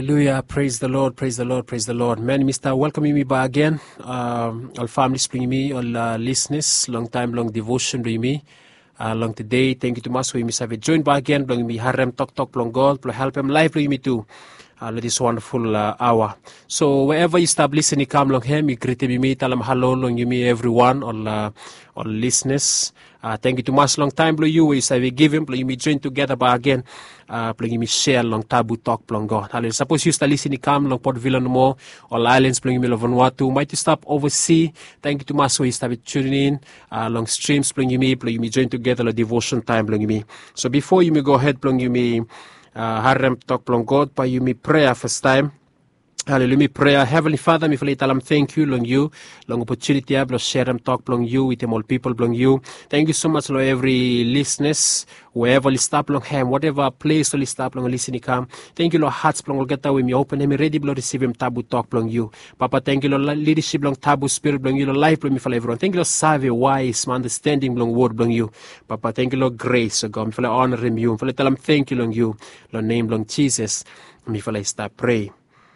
Hallelujah. Praise the Lord, praise the Lord, praise the Lord. Man, Mr. Welcoming me back again. All families bring me, all listeners, long time, long devotion bring me. Long today, thank you to Mas we have joined back again, bring me harem talk long God, help him life bring me too. This wonderful hour. So wherever you stop listening, come long him, you greet me, tell him hello, long you me everyone, all listeners. Thank you to Mas long time, blue you, we say we give him, blue me join together back again. Blue me share long tabu talk long God. Hallelujah. Suppose you start listening, come long Port Vila no more, all islands, blue me love Vanuatu, might you stop oversea. Thank you to Mas we start tuning in, long streams, blue me join together, the devotion time, blue me. So before you may go ahead, blue me. Harem talk long God, by you me prayer first time. Hallelujah, prayer. Heavenly Father, me talam thank you long you, long opportunity I share them talk long you with them all people long you. Thank you so much long every listeners, wherever you stop long him, whatever place you stop long listening come. Thank you Lord hearts long get away me open him ready blow receive him tabu talk long you. Papa thank you Lord leadership long tabu spirit long you Lord life long me for everyone. Thank you Lord savvy wise understanding long word long you. Papa thank you Lord grace God me for honor him you. For tell him thank you long you. Lord name long Jesus. Me for start pray.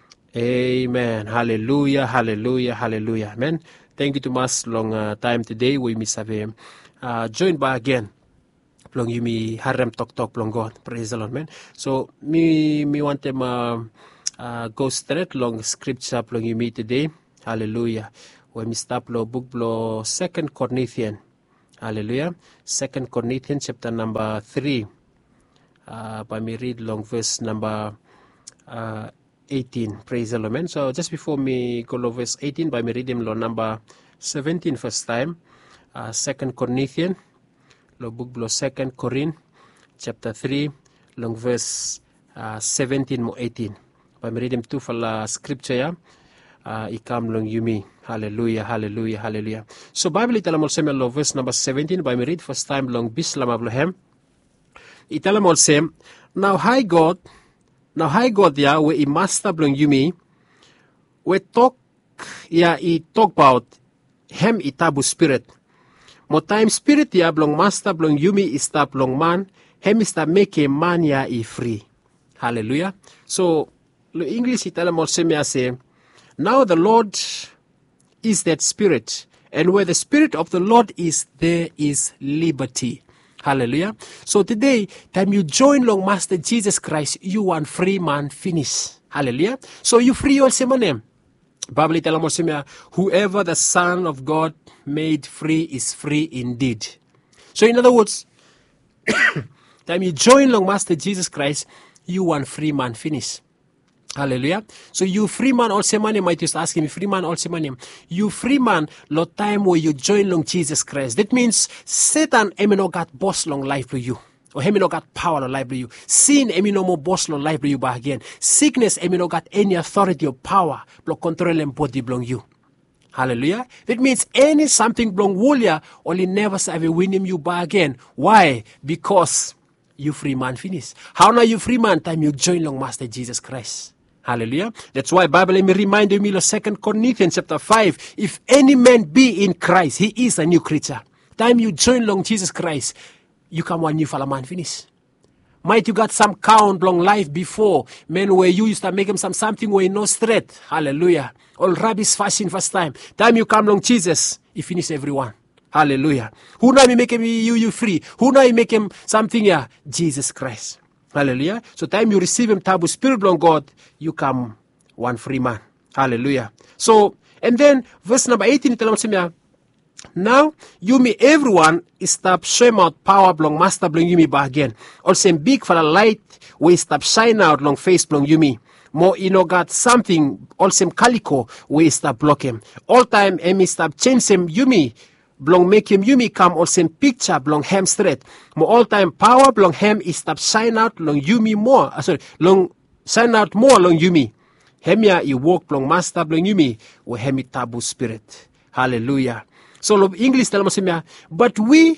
Amen. Hallelujah, hallelujah, hallelujah. Amen. Thank you to us long time today. We miss have joined by again. Long you me harem talk long God. Praise the Lord, man. So me want them go straight long scripture long you me today. Hallelujah. When we stop lo book lo 2 Corinthians. Hallelujah. 2 Corinthians chapter number 3. By me read long verse number 18. Praise the Lord, man. So just before me go to verse 18, by me read him law number 17 first time. 2 Corinthians, law book law 2 Corinthians, chapter 3, long verse 17 mo 18. By me read him two for la scripture ya. Ikam long you me. Hallelujah, hallelujah, hallelujah. So Bible italam also law verse number 17, by me read first time long bislam ablohem. Italam also, now hi God ya, we I master blong you me, we talk ya I talk about hem itabu spirit. Mo time spirit ya blong master blong you me is tap blong man, hem is tap make a man ya I free. Hallelujah. So the English italam also me say, now the Lord is that spirit, and where the spirit of the Lord is, there is liberty. Hallelujah. So today, time you join long Master Jesus Christ, you want free man finish. Hallelujah. So you free also my name. Bible tell us whoever the Son of God made free is free indeed. So in other words, time you join long Master Jesus Christ, you want free man finish. Hallelujah. So you free man also money, might just ask him, free man also money. You free man, lot time where you join long Jesus Christ. That means Satan no got boss long life to you. Or no got power long life to you. Sin no more boss long life to you back again. Sickness no got any authority or power to control and body belong you. Hallelujah. That means any something belong wolia only never have win him you back again. Why? Because you free man finish. How now you free man time you join long Master Jesus Christ. Hallelujah. That's why Bible let me remind you of 2 Corinthians chapter 5. If any man be in Christ, he is a new creature. Time you join long Jesus Christ, you come one new fellow man finish. Might you got some count long life before, men where you used to make him something where no straight. Hallelujah. All rubbish fashion first time. Time you come long Jesus, he finish everyone. Hallelujah. Who now he make him you free? Who now he make him something here? Jesus Christ. Hallelujah. So time you receive him tabu spirit long God, you come one free man. Hallelujah. So, and then verse number 18, now you me everyone is stop shame out power blong master blong you me back again. Also big for the light we stop shine out long face blong you me. More got something also calico we stop block him. All time emi stop change him you me. Blong make him you me come also picture blong hem straight. Mo all time power blong hem is stop shine out long you me more. Long shine out more long you me. Hemia you walk blong master blong you me we hemi tabu spirit. Hallelujah. So English tell me, but we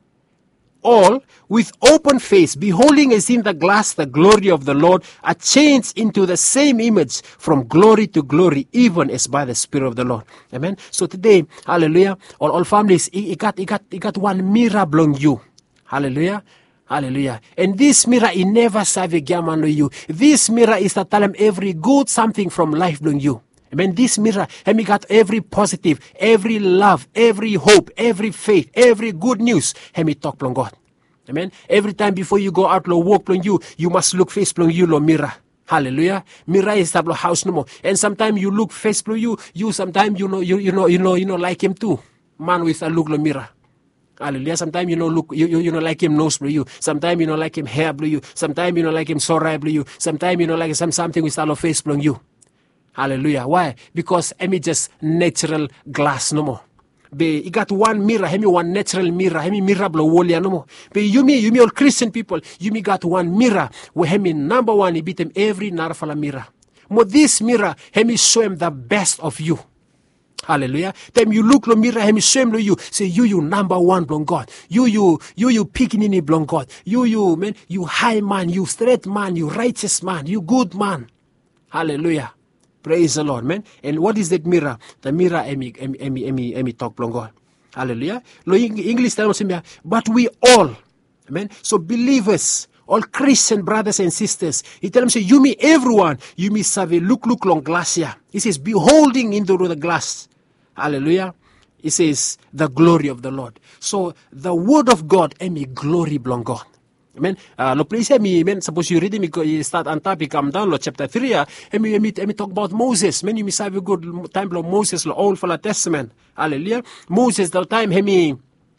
all with open face, beholding as in the glass the glory of the Lord, are changed into the same image from glory to glory, even as by the Spirit of the Lord. Amen. So today, hallelujah, all families, it got one miracle on you. Hallelujah. Hallelujah. And this mirror, it never serve a gammon you. This mirror is to tell them every good something from life blowing you. Amen. This mirror, and we got every positive, every love, every hope, every faith, every good news. And we talk from God. Amen. Every time before you go out, lo walk from you must look face from you, lo mirror. Hallelujah. Mirror is tablo house no more. And sometimes you look face from you sometimes you know like him too. Man with a look lo mirror. Hallelujah. Sometimes look you know like him nose blue you. Sometimes like him hair blue you. Sometimes like him sorry blue you. Sometimes like something with a face blue you. Hallelujah. Why? Because I just natural glass no more. Be you got one mirror, one natural mirror, mirror blow wolia no more. Be you me all Christian people, you me got one mirror where number one, he beat him every narfala mirror. Mo this mirror, show him the best of you. Hallelujah. Then you look lo mirror, show him you. Say you number one blong God. You picking in blong God. You man, you high man, you straight man, you righteous man, you good man. Hallelujah. Praise the Lord, man. And what is that mirror? The mirror, emi talk blong God. Hallelujah. Lo English tells me, but we all, amen. So believers, all Christian brothers and sisters, he tells me, you me everyone, you me serve look long glass here. He says, beholding into the glass. Hallelujah. He says, the glory of the Lord. So the word of God, emi glory blong God. Amen. Lo please me, suppose you read me, start on topic, come down, lo chapter 3, me talk about Moses. Man, you miss have a good time, lo Moses, lo Old Testament. Hallelujah. Moses, the time, the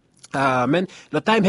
time,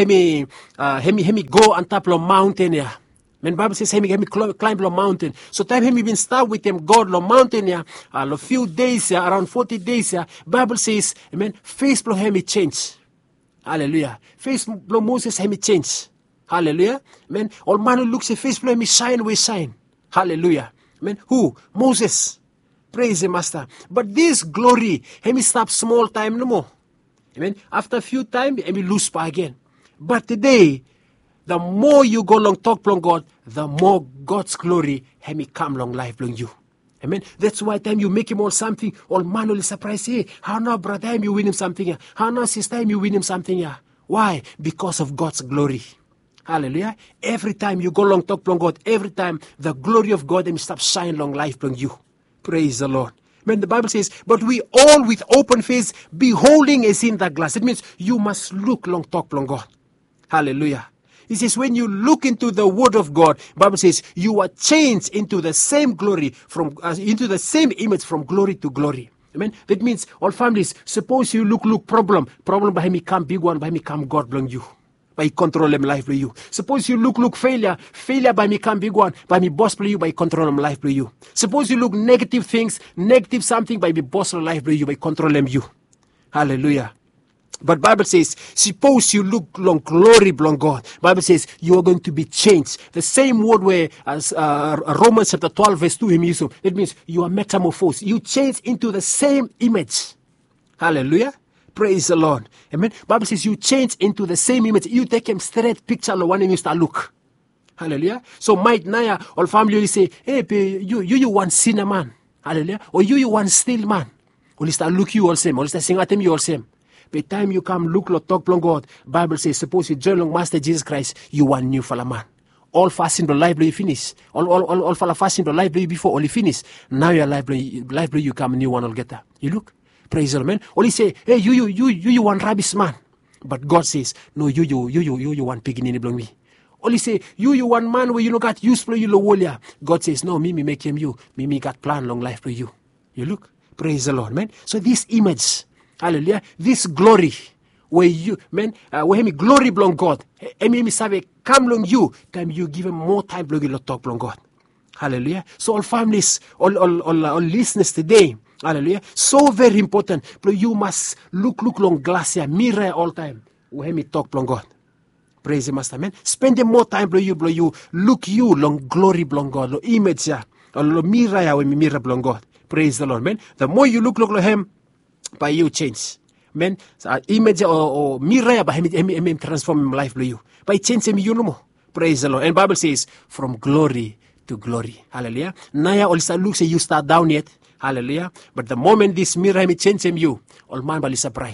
go on top of mountain, yeah. Man, Bible says, climb the mountain. So time him been start with him, God, the mountain, yeah, a few days, yeah, around 40 days, yeah. Bible says, amen, face blow him change. Hallelujah. Face blow Moses him change. Hallelujah. Amen. All man who looks at face blow him shine, we shine. Hallelujah. Amen. Who? Moses. Praise the Master. But this glory, him stop small time no more. Amen. After a few time, him lose pa again. But today, the more you go long talk long God, the more God's glory him come long life long you. Amen. That's why time you make him all something, all man will surprise. Hey, how now brother him you win him something here? How now sister him you win him something here? Why? Because of God's glory. Hallelujah. Every time you go long talk long God, every time the glory of God him stop shine long life long you. Praise the Lord. When the Bible says, but we all with open face beholding as in the glass. It means you must look long talk long God. Hallelujah. It says when you look into the word of God, Bible says you are changed into the same glory into the same image from glory to glory. Amen. That means all families, suppose you look problem by me come big one, by me come God blong you. By control them life by you. Suppose you look failure by me come big one, by me boss play you, by control them life by you. Suppose you look negative things, negative something, by me boss life by you, by control them you. Hallelujah. But Bible says, suppose you look long glory long God. Bible says you are going to be changed. The same word where as Romans chapter 12 verse 2 him use. It means you are metamorphosed. You change into the same image. Hallelujah. Praise the Lord. Amen. Bible says you change into the same image. You take him straight picture of one and you start look. Hallelujah. So might Naya or family will say, hey, you one sinner man. Hallelujah. Or you one steal man. Or you start look you all same. Or you start sing at him you all same. By the time you come look talk long God, Bible says suppose you join long Master Jesus Christ, you one new fella man. All fasting the life you finish. All fella fasting the life before all you finish. Now your life you come new one altogether. You look. Praise the Lord, man. Only say, hey, you one rubbish man. But God says, no, you one beginning blong me. Only say, you one man where you no got use for you lo wolia. God says, no, me make him you. Me got plan long life for you. You look. Praise the Lord, man. So this image, hallelujah, this glory, where you, man, where me glory belong God. Me save come long you, time you give him more time belong you talk belong God. Hallelujah. So all families, all listeners today, hallelujah. So very important. But you must look long glass here, mirror all time. Where me talk long God. Praise the Master, man. Spend more time blow you. Look you long glory belong God. Lo image here. Or lo mirror when me mirror belong God. Praise the Lord, man. The more you look him, by you change. Man, image or mirror by him transform life blow you. By change him you no more. Praise the Lord. And Bible says from glory to glory. Hallelujah. Naya also looks at you start down yet. Hallelujah. But the moment this mirror me change him you, all man will be surprised.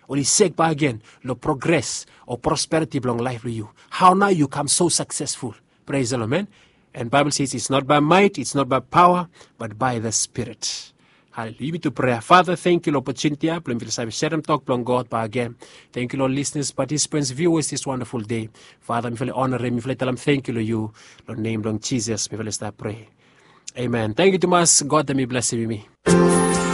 Only seek by again, Lord, progress or prosperity belong life to you. How now you come so successful. Praise the Lord, man. And Bible says it's not by might, it's not by power, but by the Spirit. Hallelujah. Leave me to prayer. Father, thank you, Lord, opportunity. Share them talk, God, by again. Thank you, Lord, listeners, participants, viewers, this wonderful day. Father, me feel honor, me feel tell them thank you, Lord, you. Lord, name, Lord Jesus, me feel start pray. Amen. Thank you to us. God, that me bless you, me.